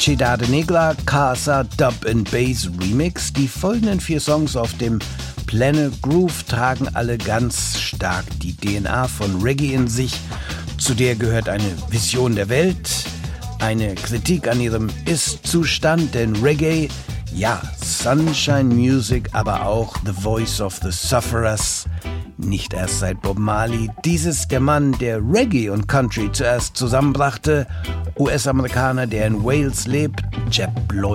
Cidade Negra Casa Dub and Bass Remix. Die folgenden 4 Songs auf dem Planet Groove tragen alle ganz stark die DNA von Reggae in sich. Zu der gehört eine Vision der Welt, eine Kritik an ihrem Ist-Zustand, denn Reggae, ja, Sunshine Music, aber auch The Voice of the Sufferers, nicht erst seit Bob Marley. Dies ist der Mann, der Reggae und Country zuerst zusammenbrachte, US-Amerikaner, der in Wales lebt, Jeb Lloyd.